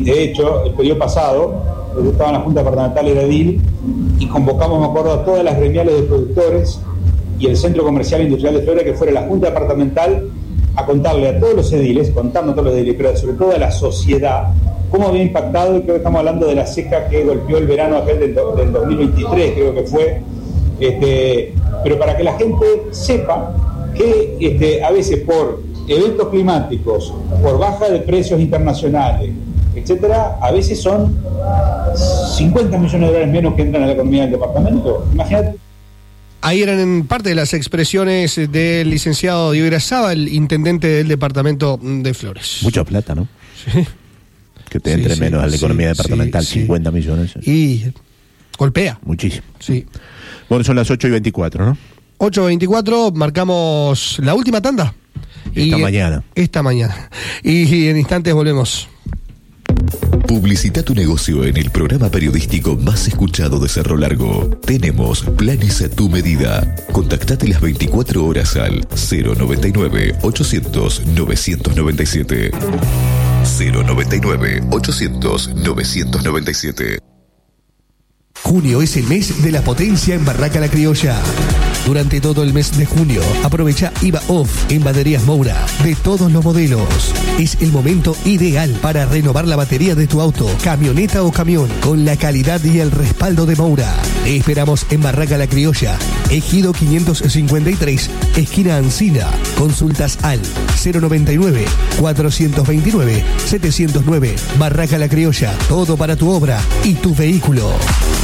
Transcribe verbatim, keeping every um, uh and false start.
de hecho, el periodo pasado, yo estaba en la Junta Departamental de Edil y convocamos, me acuerdo, a todas las gremiales de productores y el Centro Comercial Industrial de Florida, que fuera la Junta Departamental, a contarle a todos los ediles, contando a todos los ediles, pero sobre todo a la sociedad, cómo había impactado, y creo que estamos hablando de la seca que golpeó el verano aquel del, del dos mil veintitrés, creo que fue, este, pero para que la gente sepa que este, a veces por eventos climáticos, por baja de precios internacionales, etcétera, a veces son cincuenta millones de dólares menos que entran a la economía del departamento. Imagínate. Ahí eran en parte de las expresiones del licenciado Diego Irazaba, el intendente del departamento de Flores. Mucha plata, ¿no? Sí. Que te entre sí, menos sí, a la economía sí, departamental, sí, cincuenta millones. Y golpea. Muchísimo. Sí. Bueno, son las ocho y veinticuatro, ¿no? ocho veinticuatro, marcamos la última tanda. Esta y mañana. Esta mañana. Y en instantes volvemos. Publicita tu negocio en el programa periodístico más escuchado de Cerro Largo. Tenemos planes a tu medida. Contactate las veinticuatro horas al cero noventa y nueve, ochocientos, novecientos noventa y siete. cero noventa y nueve, ochocientos, novecientos noventa y siete. Junio es el mes de la potencia en Barraca La Criolla. Durante todo el mes de junio, aprovecha I V A Off en Baterías Moura de todos los modelos. Es el momento ideal para renovar la batería de tu auto, camioneta o camión con la calidad y el respaldo de Moura. Te esperamos en Barraca La Criolla, Ejido quinientos cincuenta y tres, esquina Ancina. Consultas al cero noventa y nueve, cuatrocientos veintinueve, setecientos nueve. Barraca La Criolla, todo para tu obra y tu vehículo.